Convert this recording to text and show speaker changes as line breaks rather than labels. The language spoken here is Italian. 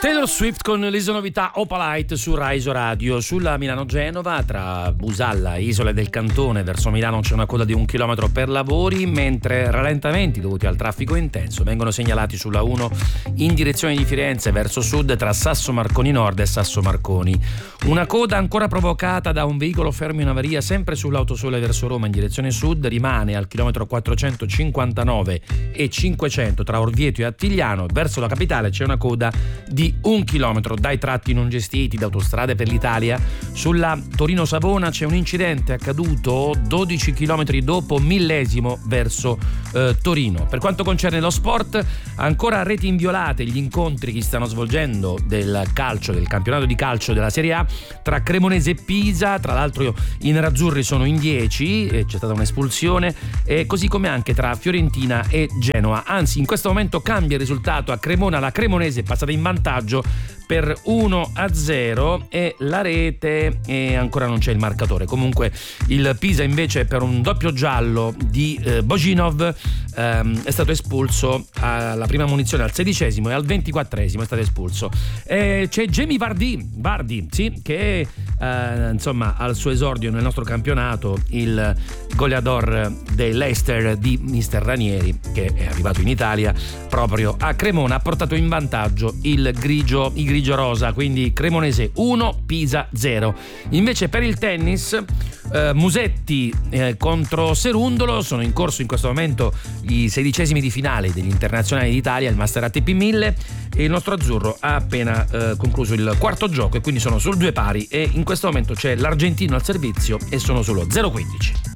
Taylor Swift con le sue novità Opalite su Raiso Radio. Sulla Milano-Genova, tra Busalla e Isole del Cantone, verso Milano c'è una coda di 1 chilometro per lavori, mentre rallentamenti dovuti al traffico intenso vengono segnalati sulla 1 in direzione di Firenze verso sud tra Sasso Marconi Nord e Sasso Marconi. Una coda ancora provocata da un veicolo fermo in avaria sempre sull'autosole verso Roma in direzione sud rimane al chilometro 459 e 500 tra Orvieto e Attigliano. Verso la capitale c'è una coda di 1 chilometro dai tratti non gestiti da Autostrade per l'Italia. Sulla Torino-Savona c'è un incidente accaduto 12 chilometri dopo millesimo verso Torino. Per quanto concerne lo sport, ancora a reti inviolate gli incontri che stanno svolgendo del calcio, del campionato di calcio della Serie A tra Cremonese e Pisa. Tra l'altro i nerazzurri sono in 10 e c'è stata un'espulsione, e così come anche tra Fiorentina e Genoa. Anzi, in questo momento cambia il risultato a Cremona, la Cremonese è passata in vantaggio per 1-0 e la rete, e ancora non c'è il marcatore. Comunque il Pisa invece, per un doppio giallo di Boginov, è stato espulso alla prima munizione al 16esimo e al 24esimo è stato espulso. C'è Jamie Vardy, sì, che insomma al suo esordio nel nostro campionato, il goleador del Leicester di Mister Ranieri, che è arrivato in Italia proprio a Cremona, ha portato in vantaggio i grigio rosa, quindi Cremonese 1, Pisa 0. Invece per il tennis, Musetti contro Serundolo, sono in corso in questo momento i 16esimi di finale degli internazionali d'Italia, il Master ATP 1000, e il nostro azzurro ha appena concluso il quarto gioco e quindi sono sul 2 pari, e in questo momento c'è l'argentino al servizio e sono sullo 0-15.